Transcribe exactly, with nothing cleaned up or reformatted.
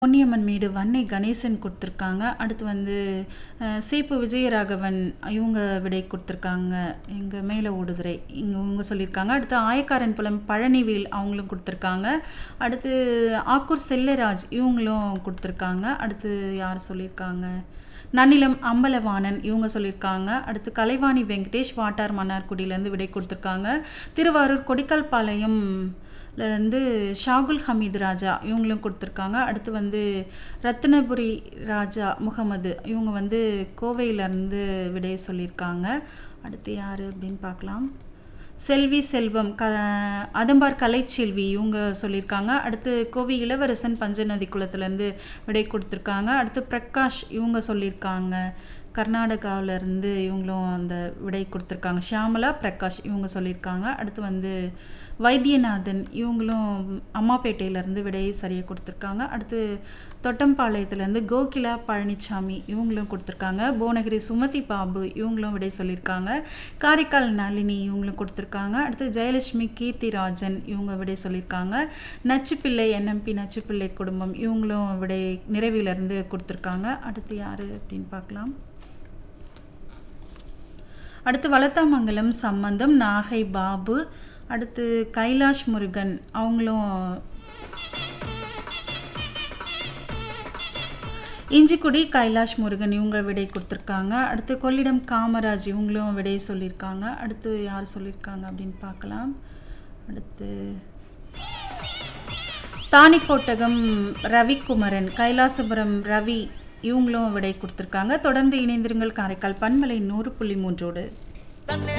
பொன்னியம்மன் மேடு வன்னை கணேசன் கொடுத்துருக்காங்க. அடுத்து வந்து அ சேப்பு விஜயராகவன் இவங்க விடை கொடுத்துருக்காங்க. எங்க மேல ஓடுதுறை இங்க இவங்க சொல்லியிருக்காங்க. அடுத்து ஆயக்காரன் புலம் பழனிவேல் அவங்களும் கொடுத்துருக்காங்க. அடுத்து ஆக்கூர் செல்லராஜ் இவங்களும் கொடுத்துருக்காங்க. அடுத்து யார் சொல்லியிருக்காங்க? நன்னிலம் அம்பலவாணன் இவங்க சொல்லியிருக்காங்க. அடுத்து கலைவாணி வெங்கடேஷ் வாட்டார் மன்னார்குடியிலேருந்து விடை கொடுத்துருக்காங்க. திருவாரூர் கொடிக்கால்பாளையம் இருந்து ஷாகுல் ஹமீது ராஜா இவங்களும் கொடுத்துருக்காங்க. அடுத்து வந்து ரத்தினபுரி ராஜா முகமது இவங்க வந்து கோவையிலேருந்து விடை சொல்லியிருக்காங்க. அடுத்து யார் அப்படின்னு பார்க்கலாம். செல்வி செல்வம் க அதம்பார் கலைச்செல்வி இவங்க சொல்லியிருக்காங்க. அடுத்து கோவை இளவரசன் பஞ்சநதி குளத்துலேருந்து விடை கொடுத்துருக்காங்க. அடுத்து பிரகாஷ் இவங்க சொல்லியிருக்காங்க. கர்நாடகாவிலேருந்து இவங்களும் அந்த விடை கொடுத்துருக்காங்க. ஷியாமலா பிரகாஷ் இவங்க சொல்லியிருக்காங்க. அடுத்து வந்து வைத்தியநாதன் இவங்களும் அம்மாப்பேட்டையிலேருந்து விடை சரியாக கொடுத்துருக்காங்க. அடுத்து தொட்டம்பாளையத்துலேருந்து கோகிலா பழனிசாமி இவங்களும் கொடுத்துருக்காங்க. புவனகிரி சுமதி பாபு இவங்களும் விடை சொல்லியிருக்காங்க. காரைக்கால் நளினி இவங்களும் கொடுத்துருக்காங்க. அடுத்து ஜெயலட்சுமி கீர்த்திராஜன் இவங்க விடை சொல்லியிருக்காங்க. நச்சுப்பிள்ளை என்எம்பி நச்சுப்பிள்ளை குடும்பம் இவங்களும் விடை நிறைவிலேருந்து கொடுத்துருக்காங்க. அடுத்து யார் அப்படின்னு பார்க்கலாம். அடுத்து வளத்தாமங்கலம் சம்பந்தம் நாகை பாபு. அடுத்து கைலாஷ் முருகன் அவங்களும் இஞ்சிக்குடி கைலாஷ் முருகன் இவங்க விடை கொடுத்துருக்காங்க. அடுத்து கொள்ளிடம் காமராஜ் இவங்களும் விடை சொல்லியிருக்காங்க. அடுத்து யார் சொல்லியிருக்காங்க அப்படின்னு பார்க்கலாம். அடுத்து தானிக்கோட்டகம் ரவிக்குமரன் கைலாசபுரம் ரவி இவங்களும் விடை கொடுத்துருக்காங்க. தொடர்ந்து இணைந்திருங்கள் காரைக்கால் பன்மலை நூறு புள்ளி மூன்றோடு.